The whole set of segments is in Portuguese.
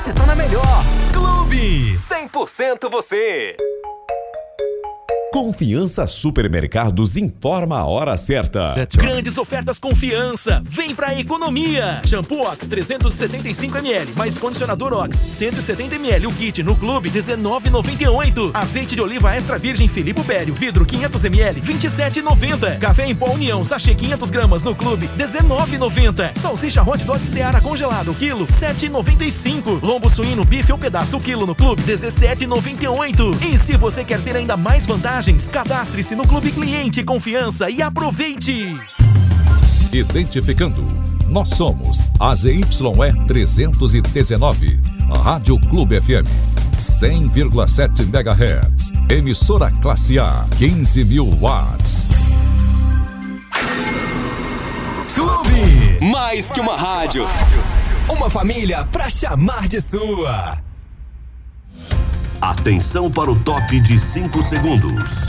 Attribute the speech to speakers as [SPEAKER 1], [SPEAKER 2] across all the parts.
[SPEAKER 1] Você tá na melhor. Clube 100% você.
[SPEAKER 2] Confiança Supermercados informa a hora certa.
[SPEAKER 3] Grandes ofertas Confiança. Vem pra economia. Shampoo Ox 375ml mais condicionador Ox 170ml. O kit no Clube R$19,98. Azeite de oliva extra virgem Filippo Bério vidro 500ml R$27,90. Café em pó União sachê 500 gramas no Clube R$19,90. Salsicha Hot Dog Seara congelado quilo R$7,95. Lombo suíno bife ou pedaço quilo no Clube R$17,98. E se você quer ter ainda mais vantagens, cadastre-se no Clube Cliente Confiança e aproveite!
[SPEAKER 4] Identificando, nós somos a ZYE 319, a Rádio Clube FM, 100,7 MHz, emissora classe A, 15.000 watts.
[SPEAKER 1] Clube, mais que uma rádio, uma família pra chamar de sua.
[SPEAKER 5] Atenção para o top de 5 segundos.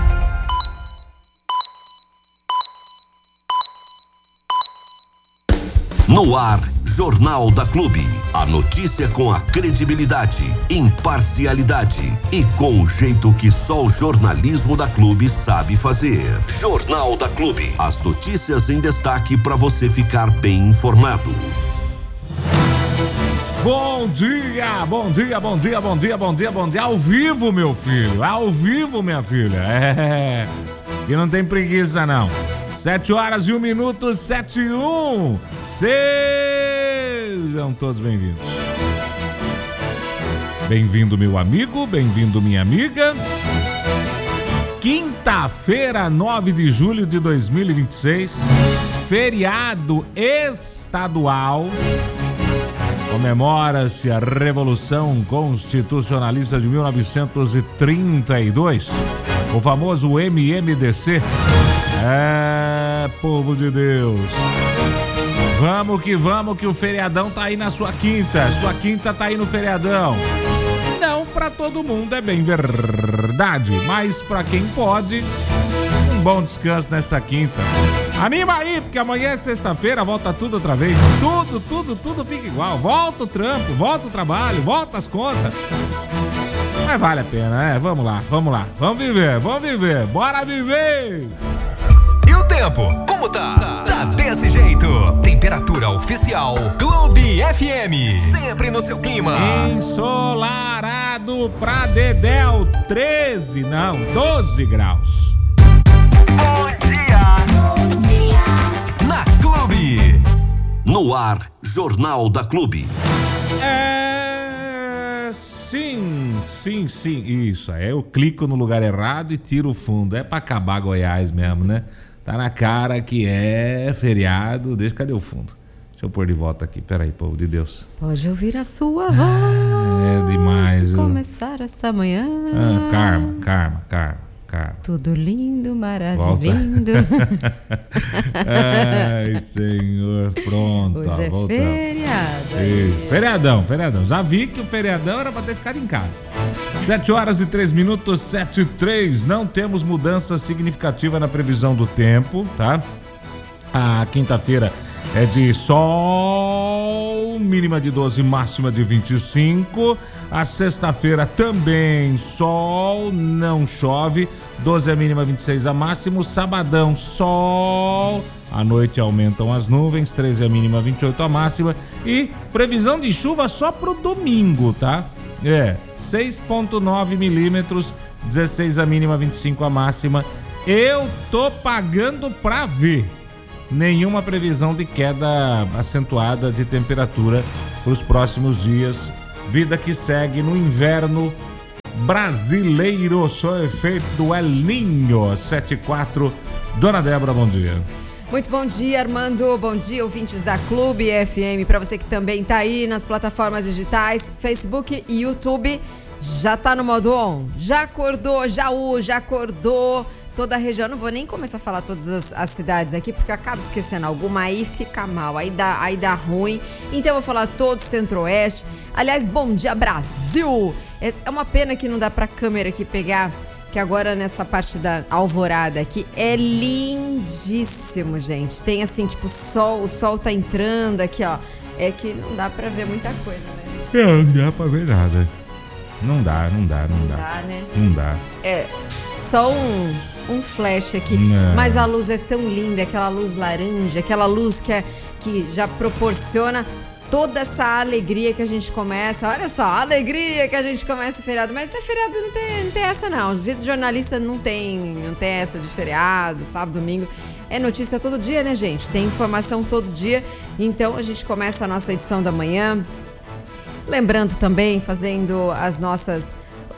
[SPEAKER 5] No ar, Jornal da Clube. A notícia com a credibilidade, imparcialidade e com o jeito que só o jornalismo da Clube sabe fazer. Jornal da Clube. As notícias em destaque para você ficar bem informado.
[SPEAKER 6] Bom dia, bom dia, bom dia, bom dia, bom dia, bom dia. Ao vivo, meu filho, ao vivo, minha filha. Que não tem preguiça, não. 7h01, 7h01. Sejam todos bem-vindos. Bem-vindo, meu amigo, bem-vindo, minha amiga. Quinta-feira, 9 de julho de 2026, feriado estadual. Comemora-se a Revolução Constitucionalista de 1932, o famoso MMDC. Povo de Deus, vamos, que o feriadão tá aí na sua quinta tá aí no feriadão. Não pra todo mundo, é bem verdade, mas pra quem pode, um bom descanso nessa quinta. Anima aí, porque amanhã é sexta-feira, volta tudo outra vez. Tudo fica igual. Volta o trampo, volta o trabalho, volta as contas. Mas vale a pena, né? Vamos lá. Vamos viver, bora viver!
[SPEAKER 1] E o tempo, como tá? Tá desse jeito. Temperatura oficial Clube FM, sempre no seu clima.
[SPEAKER 6] Ensolarado pra Dedéu, 12 graus.
[SPEAKER 1] Bom dia. Na Clube.
[SPEAKER 5] No ar, Jornal da Clube.
[SPEAKER 6] Sim. Isso, eu clico no lugar errado e tiro o fundo. É pra acabar Goiás mesmo, né? Tá na cara que é feriado. Cadê o fundo? Deixa eu pôr de volta aqui. Peraí, povo de Deus.
[SPEAKER 7] Pode ouvir a sua voz.
[SPEAKER 6] É demais.
[SPEAKER 7] Começar essa manhã.
[SPEAKER 6] Calma.
[SPEAKER 7] Tudo lindo, maravilhoso.
[SPEAKER 6] Ai, Senhor. Pronto.
[SPEAKER 7] Hoje é
[SPEAKER 6] voltamos.
[SPEAKER 7] feriado.
[SPEAKER 6] Isso. Feriadão. Já vi que o feriadão era pra ter ficado em casa. 7h03, 7h03. Não temos mudança significativa na previsão do tempo, tá? A quinta-feira é de sol, mínima de 12, máxima de 25. A sexta-feira também sol, não chove, 12 a mínima, 26 a máxima. Sabadão, sol, à noite aumentam as nuvens, 13 a mínima, 28 a máxima. E previsão de chuva só pro domingo, tá? 6,9 milímetros, 16 a mínima, 25 a máxima. Eu tô pagando pra ver. Nenhuma previsão de queda acentuada de temperatura para os próximos dias. Vida que segue no inverno brasileiro, sob efeito do El Niño. 7h04. Dona Débora, bom dia.
[SPEAKER 7] Muito bom dia, Armando. Bom dia, ouvintes da Clube FM. Para você que também tá aí nas plataformas digitais, Facebook e YouTube. Já tá no modo on? Já acordou? Já acordou? Toda a região, não vou nem começar a falar todas as cidades aqui, porque eu acabo esquecendo alguma, aí fica mal, aí dá ruim. Então eu vou falar todo o Centro-Oeste. Aliás, bom dia, Brasil! É uma pena que não dá pra câmera aqui pegar, que agora nessa parte da alvorada aqui é lindíssimo, gente. Tem assim, tipo, o sol tá entrando aqui, ó. É que não dá pra ver muita coisa, mas
[SPEAKER 6] Não dá pra ver nada. Não dá.
[SPEAKER 7] Não dá, né?
[SPEAKER 6] Não dá.
[SPEAKER 7] É, só um flash aqui.
[SPEAKER 6] Não.
[SPEAKER 7] Mas a luz é tão linda, aquela luz laranja, aquela luz que já proporciona toda essa alegria que a gente começa. Olha só, a alegria que a gente começa o feriado. Mas esse feriado não tem essa, não. Vida de jornalista não tem essa de feriado, sábado, domingo. É notícia todo dia, né, gente? Tem informação todo dia. Então, a gente começa a nossa edição da manhã. Lembrando também, fazendo as nossas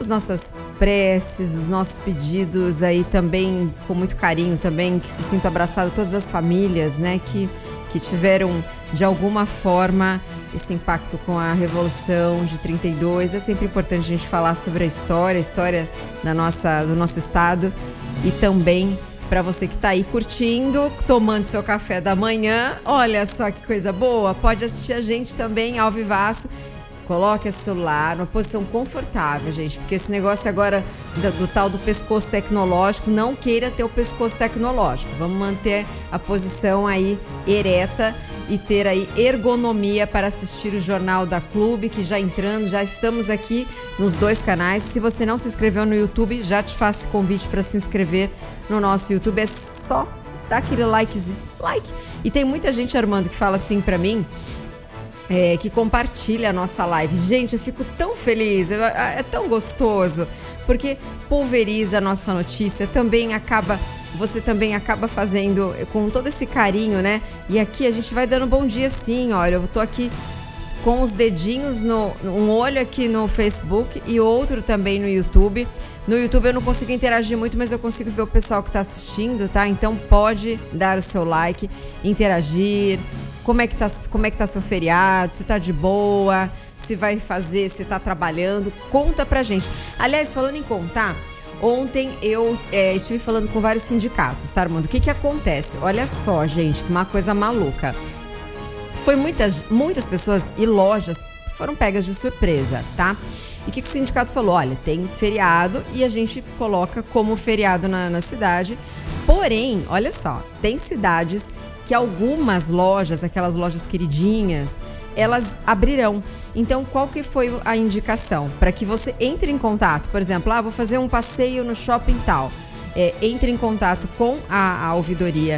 [SPEAKER 7] preces, os nossos pedidos aí também, com muito carinho também, que se sintam abraçadas todas as famílias, né, que tiveram de alguma forma esse impacto com a Revolução de 32. É sempre importante a gente falar sobre a história do nosso estado, e também para você que está aí curtindo, tomando seu café da manhã, olha só que coisa boa, pode assistir a gente também ao vivaço. Coloque esse celular numa posição confortável, gente, porque esse negócio agora do tal do pescoço tecnológico, não queira ter o pescoço tecnológico. Vamos manter a posição aí ereta e ter aí ergonomia para assistir o Jornal da Clube, que já estamos aqui nos 2 canais. Se você não se inscreveu no YouTube, já te faço convite para se inscrever no nosso YouTube. É só dar aquele like. E tem muita gente, Armando, que fala assim para mim, que compartilha a nossa live. Gente, eu fico tão feliz, é tão gostoso, porque pulveriza a nossa notícia, você também acaba fazendo com todo esse carinho, né? E aqui a gente vai dando bom dia sim, olha, eu tô aqui com os dedinhos, um olho aqui no Facebook e outro também no YouTube. No YouTube eu não consigo interagir muito, mas eu consigo ver o pessoal que está assistindo, tá? Então pode dar o seu like, interagir. Como é que tá seu feriado? Se tá de boa? Se vai fazer? Se tá trabalhando? Conta pra gente. Aliás, falando em contar, ontem eu estive falando com vários sindicatos, tá, Armando? O que acontece? Olha só, gente, que uma coisa maluca. Foi muitas pessoas e lojas foram pegas de surpresa, tá? E o que o sindicato falou? Olha, tem feriado e a gente coloca como feriado na cidade. Porém, olha só, tem cidades que algumas lojas, aquelas lojas queridinhas, elas abrirão. Então, qual que foi a indicação? Para que você entre em contato, por exemplo, vou fazer um passeio no shopping tal. Entre em contato com a ouvidoria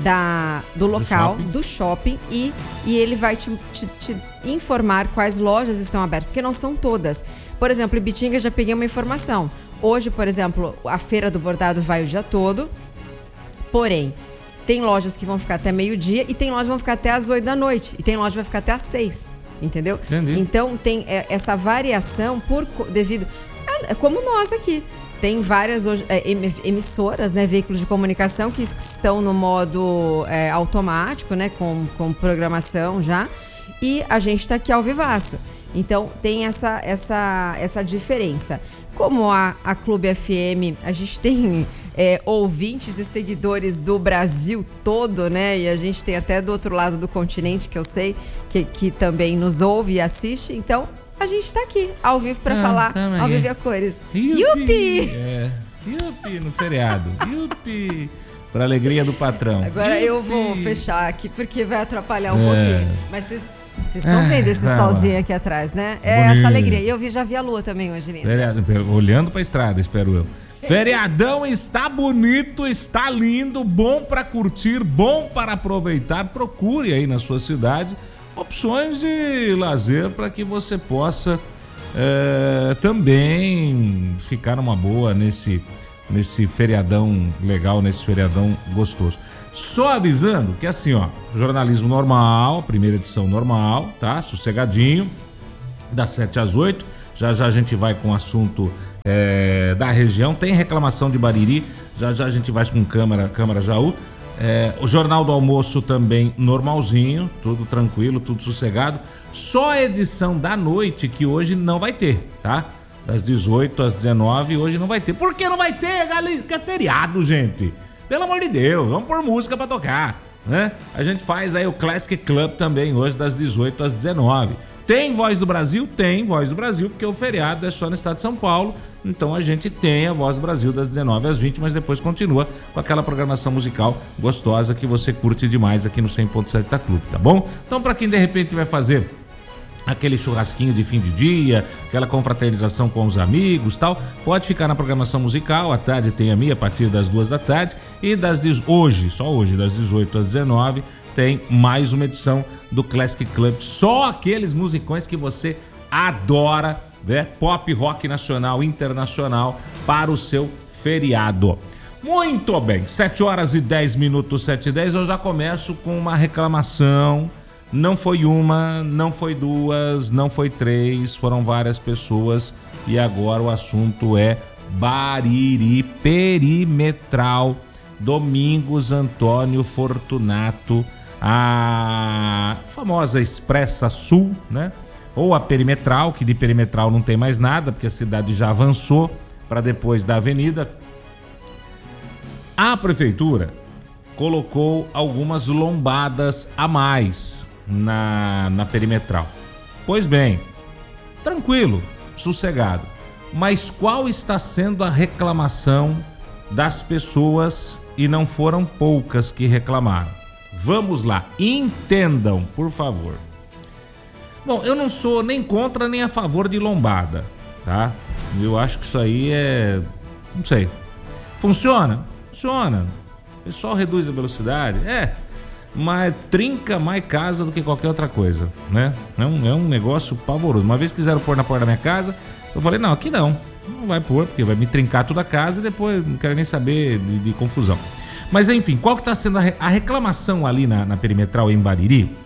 [SPEAKER 7] do local, do shopping, e ele vai te informar quais lojas estão abertas, porque não são todas. Por exemplo, em Bitinga já peguei uma informação. Hoje, por exemplo, a Feira do Bordado vai o dia todo, porém, tem lojas que vão ficar até meio-dia e tem lojas que vão ficar até às 8 da noite. E tem loja que vai ficar até às 6, entendeu?
[SPEAKER 6] Entendi.
[SPEAKER 7] Então, tem essa variação devido... como nós aqui. Tem várias emissoras, né, veículos de comunicação que estão no modo automático, né, com programação já. E a gente está aqui ao vivaço. Então, tem essa diferença. Como a Clube FM, a gente tem ouvintes e seguidores do Brasil todo, né? E a gente tem até do outro lado do continente, que eu sei, que também nos ouve e assiste. Então, a gente está aqui, ao vivo, para falar, ao vivo e a cores. Yupi!
[SPEAKER 6] Yupi no feriado. Yupi! Para alegria do patrão.
[SPEAKER 7] Agora eu vou fechar aqui, porque vai atrapalhar um pouquinho. Mas vocês estão vendo esse solzinho aqui atrás, né? Essa alegria. E eu já vi a lua também hoje, linda.
[SPEAKER 6] Olhando pra estrada, espero eu. Feriadão está bonito, está lindo, bom para curtir, bom para aproveitar. Procure aí na sua cidade opções de lazer para que você possa também ficar numa boa nesse feriadão legal, nesse feriadão gostoso. Só avisando que assim, jornalismo normal, primeira edição normal, tá? Sossegadinho, das 7 às 8. Já a gente vai com o assunto da região. Tem reclamação de Bariri, já a gente vai com Câmara Jaú. O Jornal do Almoço também normalzinho, tudo tranquilo, tudo sossegado. Só a edição da noite que hoje não vai ter, tá? Das 18 às 19, hoje não vai ter. Por que não vai ter, galera? Porque é feriado, gente. Pelo amor de Deus, vamos pôr música pra tocar, né? A gente faz aí o Classic Club também hoje das 18 às 19. Tem Voz do Brasil? Tem Voz do Brasil, porque o feriado é só no estado de São Paulo. Então a gente tem a Voz do Brasil das 19 às 20, mas depois continua com aquela programação musical gostosa que você curte demais aqui no 100.7 da Clube, tá bom? Então, pra quem de repente vai fazer aquele churrasquinho de fim de dia, aquela confraternização com os amigos, tal, pode ficar na programação musical. À tarde tem a minha a partir das 2 da tarde e só hoje, das 18 às 19, tem mais uma edição do Classic Club. Só aqueles musicões que você adora, né? Pop, rock nacional, internacional para o seu feriado. Muito bem, 7 horas e 10 minutos, 7h10, eu já começo com uma reclamação. Não foi uma, não foi duas, não foi três, foram várias pessoas e agora o assunto é Bariri Perimetral, Domingos Antônio Fortunato, a famosa Expressa Sul, né? Ou a Perimetral, que de Perimetral não tem mais nada, porque a cidade já avançou para depois da avenida. A prefeitura colocou algumas lombadas a mais na Perimetral. Pois bem, tranquilo, sossegado. Mas qual está sendo a reclamação das pessoas, e não foram poucas que reclamaram? Vamos lá, entendam, por favor. Bom, eu não sou nem contra nem a favor de lombada, tá? Eu acho que isso aí não sei. Funciona? Funciona. O pessoal reduz a velocidade? Mas trinca mais casa do que qualquer outra coisa, né? É um negócio pavoroso. Uma vez quiseram pôr na porta da minha casa, eu falei, não, aqui não vai pôr, porque vai me trincar toda a casa e depois não quero nem saber de confusão. Mas enfim, qual que está sendo a reclamação ali na Perimetral em Bariri?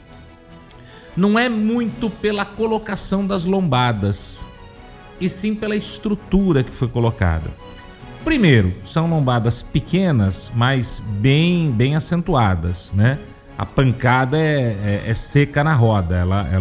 [SPEAKER 6] Não é muito pela colocação das lombadas, e sim pela estrutura que foi colocada. Primeiro, são lombadas pequenas, mas bem acentuadas, né? A pancada é seca na roda,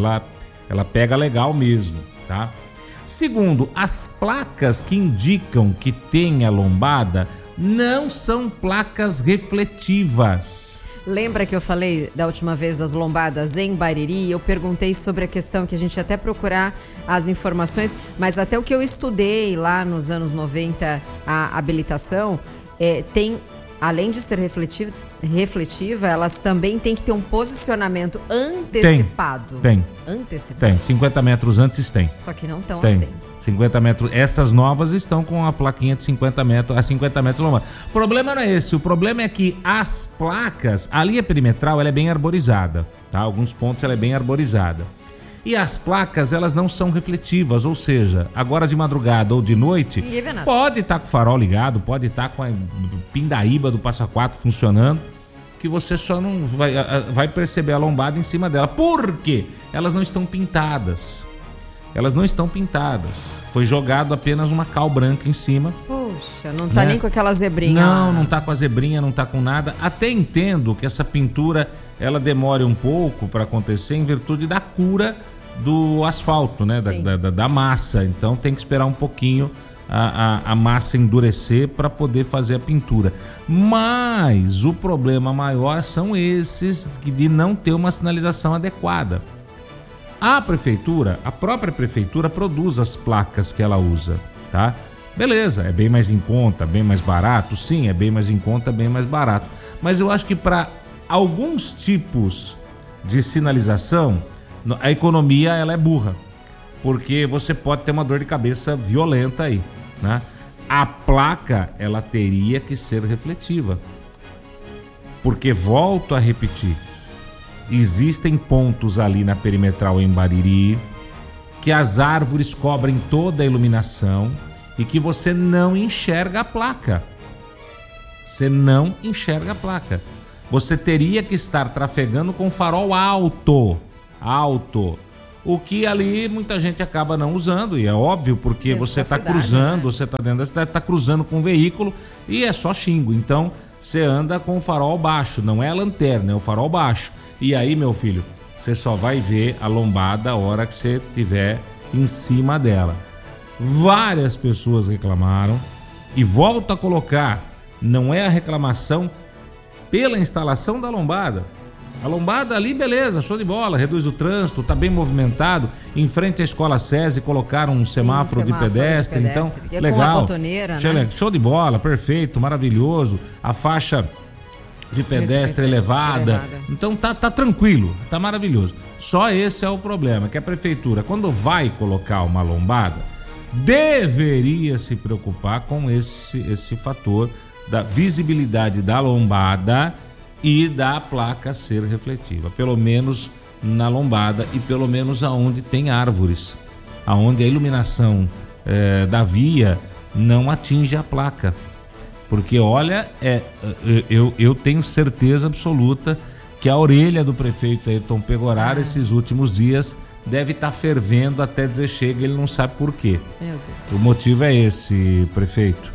[SPEAKER 6] ela pega legal mesmo, tá? Segundo, as placas que indicam que tem a lombada não são placas refletivas.
[SPEAKER 7] Lembra que eu falei da última vez das lombadas em Bariri? Eu perguntei sobre a questão que a gente ia até procurar as informações, mas até o que eu estudei lá nos anos 90, a habilitação, tem, além de ser refletiva, elas também têm que ter um posicionamento antecipado.
[SPEAKER 6] Tem.
[SPEAKER 7] Antecipado.
[SPEAKER 6] Tem, 50 metros antes tem.
[SPEAKER 7] Só que não tão
[SPEAKER 6] tem.
[SPEAKER 7] assim.
[SPEAKER 6] 50 metros, essas novas estão com a plaquinha de 50 metros, a 50 metros lombada. O problema não é esse, o problema é que as placas, a linha perimetral, ela é bem arborizada, tá? Alguns pontos ela é bem arborizada. E as placas, elas não são refletivas, ou seja, agora de madrugada ou de noite, pode estar com o farol ligado, pode estar com a pindaíba do Passa Quatro funcionando, que você só não vai perceber a lombada em cima dela. Por quê? Elas não estão pintadas. Elas não estão pintadas. Foi jogado apenas uma cal branca em cima.
[SPEAKER 7] Puxa, não tá nem com aquela zebrinha.
[SPEAKER 6] Não tá com a zebrinha, não tá com nada. Até entendo que essa pintura ela demore um pouco para acontecer em virtude da cura do asfalto, né? Da massa. Então tem que esperar um pouquinho a massa endurecer para poder fazer a pintura. Mas o problema maior são esses de não ter uma sinalização adequada. A própria prefeitura produz as placas que ela usa, tá? Beleza, é bem mais em conta, bem mais barato, sim, é bem mais em conta, bem mais barato. Mas eu acho que para alguns tipos de sinalização, a economia ela é burra, porque você pode ter uma dor de cabeça violenta aí, né? A placa, ela teria que ser refletiva, porque volto a repetir, existem pontos ali na Perimetral em Bariri que as árvores cobrem toda a iluminação e que você não enxerga a placa. Você não enxerga a placa. Você teria que estar trafegando com farol alto. O que ali muita gente acaba não usando, e é óbvio, porque você está cruzando, né? Você está dentro da cidade, está cruzando com um veículo e é só xingo. Então você anda com o farol baixo, não é a lanterna, é o farol baixo. E aí, meu filho, você só vai ver a lombada a hora que você estiver em cima dela. Várias pessoas reclamaram e volto a colocar, não é a reclamação pela instalação da lombada. A lombada ali, beleza, show de bola, reduz o trânsito, tá bem movimentado. Em frente à escola SESI colocaram um semáforo de pedestre, então legal.
[SPEAKER 7] Com a botoneira, né?
[SPEAKER 6] Show de bola, perfeito, maravilhoso. A faixa de pedestre elevada. Então tá tranquilo, tá maravilhoso. Só esse é o problema, que a prefeitura, quando vai colocar uma lombada, deveria se preocupar com esse fator da visibilidade da lombada e da placa ser refletiva, pelo menos na lombada e pelo menos aonde tem árvores, aonde a iluminação da via não atinge a placa. Porque olha, eu tenho certeza absoluta que a orelha do prefeito Ayrton Pegoraro esses últimos dias deve estar fervendo até dizer chega, ele não sabe por quê.
[SPEAKER 7] Meu Deus.
[SPEAKER 6] O motivo é esse, prefeito.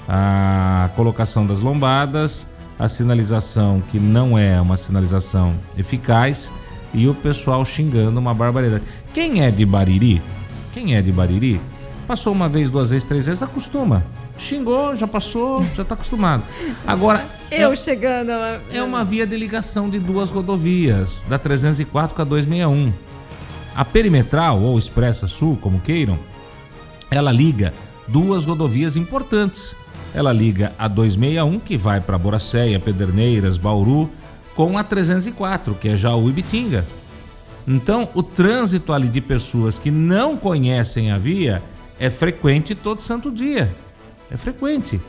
[SPEAKER 6] A colocação das lombadas, a sinalização que não é uma sinalização eficaz e o pessoal xingando uma barbaridade. Quem é de Bariri, passou uma vez, 2 vezes, 3 vezes, acostuma. Xingou, já passou, já tá acostumado. Agora,
[SPEAKER 7] chegando...
[SPEAKER 6] É uma via de ligação de 2 rodovias, da 304 com a 261. A perimetral, ou expressa sul, como queiram, ela liga 2 rodovias importantes. Ela liga a 261, que vai para Boracéia, Pederneiras, Bauru, com a 304, que é Jaú e Bitinga. Então, o trânsito ali de pessoas que não conhecem a via é frequente todo santo dia. É frequente.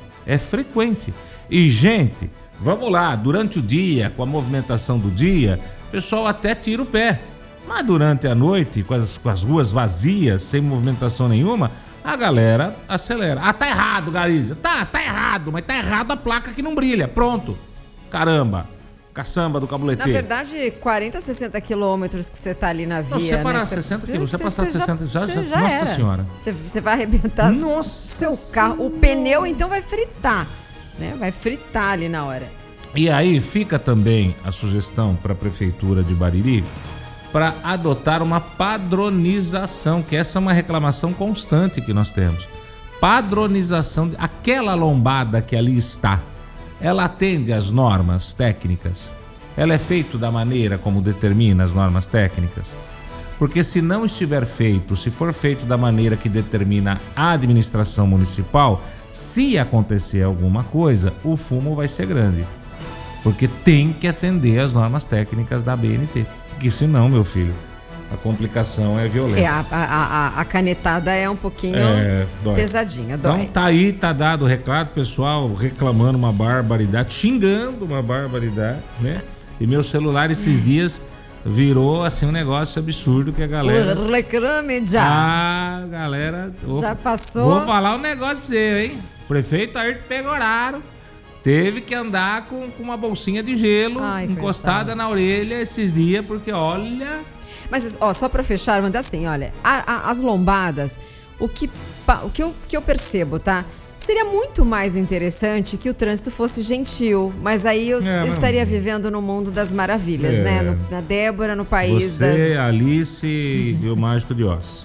[SPEAKER 6] E, gente, vamos lá, durante o dia, com a movimentação do dia, o pessoal até tira o pé. Mas durante a noite, com as ruas vazias, sem movimentação nenhuma, a galera acelera. Ah, tá errado, Gariza. Tá errado, mas tá errado a placa que não brilha. Pronto. Caramba. Caçamba do cabuleteiro.
[SPEAKER 7] Na verdade, 40, 60 quilômetros que você tá ali na via,
[SPEAKER 6] você parar
[SPEAKER 7] né?
[SPEAKER 6] 60 quilômetros, você passar 60 já
[SPEAKER 7] nossa
[SPEAKER 6] era. Senhora.
[SPEAKER 7] Você vai arrebentar seu carro. O pneu, então, vai fritar, né? Vai fritar ali na hora.
[SPEAKER 6] E aí fica também a sugestão para a Prefeitura de Bariri para adotar uma padronização, que essa é uma reclamação constante que nós temos. Padronização, aquela lombada que ali está, ela atende às normas técnicas? Ela é feita da maneira como determina as normas técnicas? Porque se não estiver feito, se for feito da maneira que determina a administração municipal, se acontecer alguma coisa, o fumo vai ser grande. Porque tem que atender às normas técnicas da BNT. Porque senão, meu filho, a complicação é violenta.
[SPEAKER 7] A canetada é um pouquinho pesadinha, dói.
[SPEAKER 6] Então tá aí, tá dado o recado, pessoal reclamando uma barbaridade, xingando uma barbaridade, né? E meu celular esses dias virou assim um negócio absurdo que a galera...
[SPEAKER 7] O reclame já.
[SPEAKER 6] Ah, galera...
[SPEAKER 7] Já passou.
[SPEAKER 6] Vou falar um negócio pra você, hein? O prefeito Ayrton Pegoraro teve que andar com uma bolsinha de gelo encostada na orelha esses dias, porque olha...
[SPEAKER 7] Mas, só pra fechar, manda assim, olha, as lombadas, o que eu percebo, tá? Seria muito mais interessante que o trânsito fosse gentil, mas aí eu estaria vivendo no mundo das maravilhas, né? Na Débora, no país...
[SPEAKER 6] Você, Alice e o Mágico de Oz.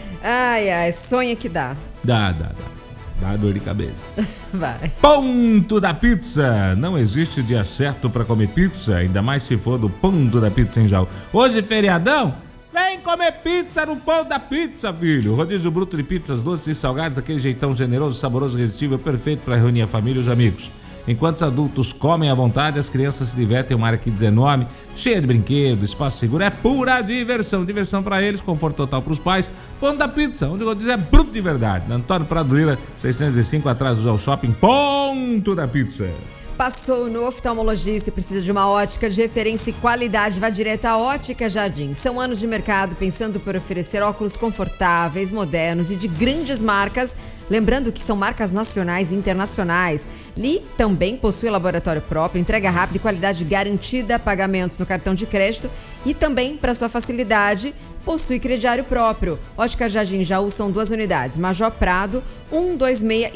[SPEAKER 7] Ai, sonha que dá.
[SPEAKER 6] Dá dor de cabeça.
[SPEAKER 7] Vai.
[SPEAKER 6] Ponto da Pizza. Não existe dia certo pra comer pizza, ainda mais se for do Ponto da Pizza em Jaú. Hoje, feriadão, vem comer pizza no Ponto da Pizza, filho. Rodízio bruto de pizzas doces e salgadas, daquele jeitão generoso, saboroso, irresistível, perfeito pra reunir a família e os amigos. Enquanto os adultos comem à vontade, as crianças se divertem em uma área que diz nome, cheia de brinquedo, espaço seguro, é pura diversão. Diversão para eles, conforto total para os pais. Ponto da Pizza, onde eu vou dizer é bruto de verdade. Antônio Prado Lira, 605, atrás do João Shopping. Ponto da Pizza.
[SPEAKER 7] Passou no oftalmologista e precisa de uma ótica de referência e qualidade, vá direto à Ótica Jardim. São anos de mercado pensando por oferecer óculos confortáveis, modernos e de grandes marcas. Lembrando que são marcas nacionais e internacionais. Li também possui laboratório próprio, entrega rápida e qualidade garantida, pagamentos no cartão de crédito e também, para sua facilidade, possui crediário próprio. Ótica Jardim Jaú são 2 unidades, Major Prado, 126